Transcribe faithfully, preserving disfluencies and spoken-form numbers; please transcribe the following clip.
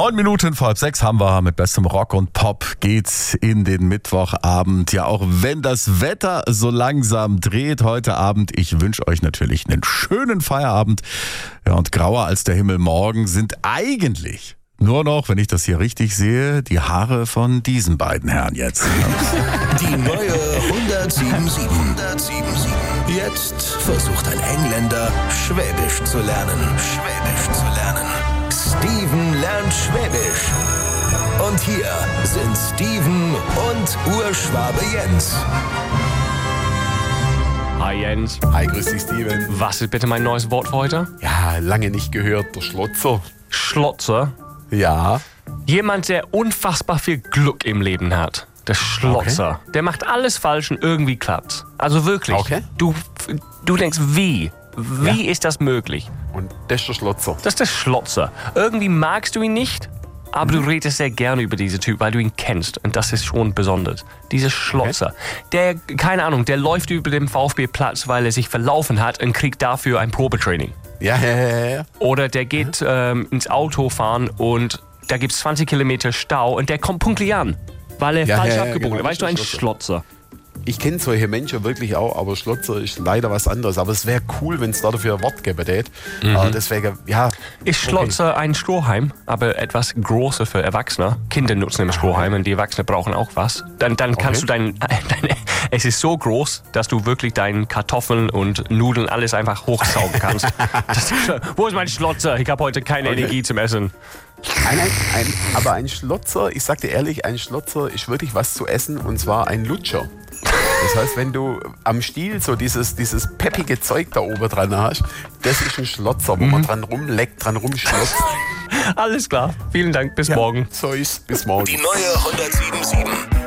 Neun Minuten vor halb sechs haben wir. Mit bestem Rock und Pop geht's in den Mittwochabend. Ja, auch wenn das Wetter so langsam dreht heute Abend. Ich wünsche euch natürlich einen schönen Feierabend. Ja, und grauer als der Himmel morgen sind eigentlich nur noch, wenn ich das hier richtig sehe, die Haare von diesen beiden Herren jetzt. Die neue hundertsieben Komma sieben. Jetzt versucht ein Engländer, Schwäbisch zu lernen. Schwäbisch zu lernen. Steven lernt Schwäbisch. Und hier sind Steven und Urschwabe Jens. Hi Jens. Hi, grüß dich Steven. Was ist bitte mein neues Wort für heute? Ja, lange nicht gehört, der Schlotzer. Schlotzer? Ja. Jemand, der unfassbar viel Glück im Leben hat. Der Schlotzer. Okay. Der macht alles falsch und irgendwie klappt's. Also wirklich. Okay. Du, du denkst, wie? Wie ja. ist das möglich? Und das ist der Schlotzer. Das ist der Schlotzer. Irgendwie magst du ihn nicht, aber mhm. du redest sehr gerne über diesen Typ, weil du ihn kennst. Und das ist schon besonders. Dieser Schlotzer. Okay. Der, keine Ahnung, der läuft über den VfB-Platz, weil er sich verlaufen hat und kriegt dafür ein Probetraining. Ja, ja, ja, ja. Oder der geht ähm, ins Auto fahren und da gibt es zwanzig Kilometer Stau und der kommt pünktlich an, weil er ja, falsch ja, ja, abgebogen ist. genau, Weißt du, ein Schlotzer. Schlotzer. Ich kenne solche Menschen wirklich auch, aber Schlotzer ist leider was anderes. Aber es wäre cool, wenn es da dafür ein Wort gäbe. Mhm. Uh, deswegen, ja. Ist Schlotzer okay. ein Strohhalm, aber etwas größer für Erwachsene? Kinder nutzen immer Strohhalme und die Erwachsenen brauchen auch was. Dann, dann kannst okay. du dein, dein, es ist so groß, dass du wirklich deine Kartoffeln und Nudeln alles einfach hochsaugen kannst. Das ist, wo ist mein Schlotzer? Ich habe heute keine okay. Energie zum Essen. Ein, ein, ein, aber ein Schlotzer, ich sag dir ehrlich, ein Schlotzer ist wirklich was zu essen und zwar ein Lutscher. Das heißt, wenn du am Stiel so dieses, dieses peppige Zeug da oben dran hast, das ist ein Schlotzer, wo mhm. man dran rumleckt, dran rumschlotzt. Alles klar. Vielen Dank. Bis ja, morgen. So ist bis morgen. Die neue hundertsieben Komma sieben.